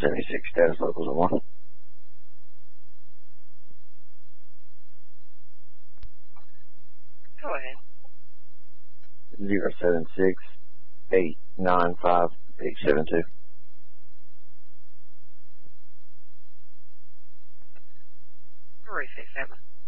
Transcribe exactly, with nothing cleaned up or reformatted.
seventy-six status locals on one. Go ahead. Zero seven six eight nine five eight seven two. three six seven.